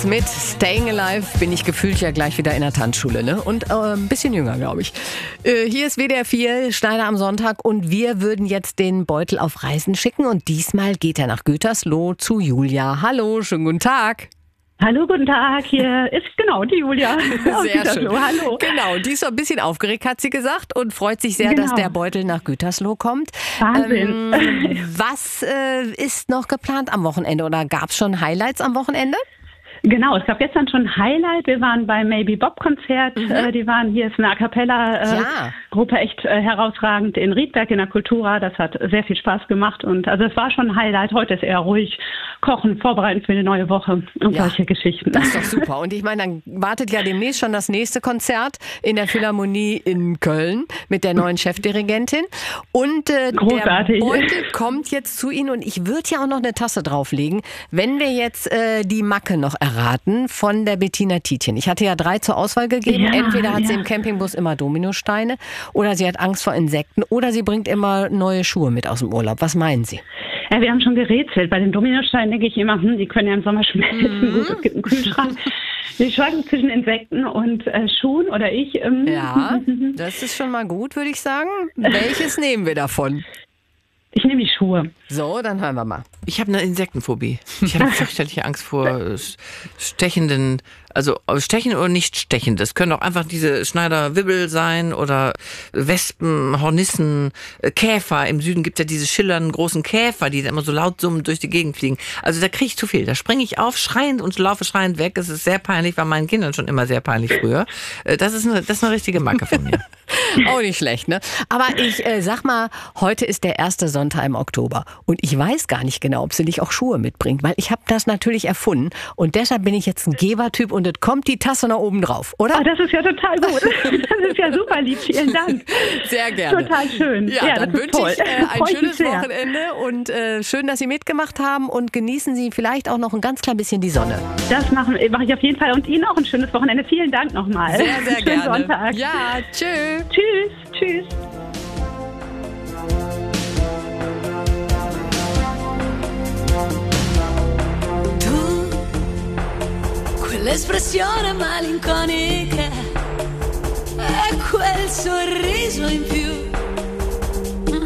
Beatles mit Staying Alive bin ich gefühlt ja gleich wieder in der Tanzschule, ne? Und ein bisschen jünger, glaube ich. Hier ist WDR 4, Schneider am Sonntag und wir würden jetzt den Beutel auf Reisen schicken und diesmal geht er nach Gütersloh zu Julia. Hallo, schönen guten Tag. Hallo, guten Tag, hier ist genau die Julia. Sehr schön. Hallo. Genau, die ist so ein bisschen aufgeregt, hat sie gesagt, und freut sich sehr, dass der Beutel nach Gütersloh kommt. Wahnsinn. Was ist noch geplant am Wochenende oder gab es schon Highlights am Wochenende? Genau, es gab gestern schon ein Highlight. Wir waren beim Maybe Bob Konzert. Die waren hier, ist eine A Cappella Gruppe, echt herausragend in Riedberg in der Kultura. Das hat sehr viel Spaß gemacht und also es war schon ein Highlight. Heute ist eher ruhig. Kochen, vorbereiten für eine neue Woche und solche Geschichten. Das ist doch super. Und ich meine, dann wartet ja demnächst schon das nächste Konzert in der Philharmonie in Köln mit der neuen Chefdirigentin. Und der Beutel kommt jetzt zu Ihnen und ich würde ja auch noch eine Tasse drauflegen, wenn wir jetzt die Macke noch erraten von der Bettina Tietjen. Ich hatte ja 3 zur Auswahl gegeben. Entweder hat sie im Campingbus immer Dominosteine oder sie hat Angst vor Insekten oder sie bringt immer neue Schuhe mit aus dem Urlaub. Was meinen Sie? Ja, wir haben schon gerätselt. Bei den Dominosteinen denke ich immer, die können ja im Sommer schmelzen. Gut, es gibt einen Kühlschrank. Wir schwanken zwischen Insekten und Schuhen oder ich. Ja, das ist schon mal gut, würde ich sagen. Welches nehmen wir davon? Ich nehme die Schuhe. So, dann hören wir mal. Ich habe eine Insektenphobie. Ich habe fürchterliche Angst vor stechenden, also stechen oder nicht stechen. Das können auch einfach diese Schneiderwibbel sein oder Wespen, Hornissen, Käfer. Im Süden gibt es ja diese schillernden großen Käfer, die immer so laut summend durch die Gegend fliegen. Also da kriege ich zu viel. Da springe ich auf, schreiend und laufe schreiend weg. Das ist sehr peinlich, war meinen Kindern schon immer sehr peinlich früher. Das ist eine richtige Macke von mir. Auch nicht schlecht, ne? Aber ich sag mal, heute ist der erste Sonntag im Oktober und ich weiß gar nicht genau, ob sie nicht auch Schuhe mitbringt, weil ich habe das natürlich erfunden und deshalb bin ich jetzt ein Gebertyp und es kommt die Tasse nach oben drauf, oder? Oh, das ist ja total gut. Das ist ja super lieb, vielen Dank. Sehr gerne. Total schön. Ja, dann wünsche ich ein schönes Wochenende und schön, dass Sie mitgemacht haben und genießen Sie vielleicht auch noch ein ganz klein bisschen die Sonne. Das mache ich auf jeden Fall und Ihnen auch ein schönes Wochenende. Vielen Dank nochmal. Sehr, sehr Schönen gerne. Sonntag. Ja, tschüss. Tschüss, tschüss. Quell'espressione malinconica e quel sorriso in più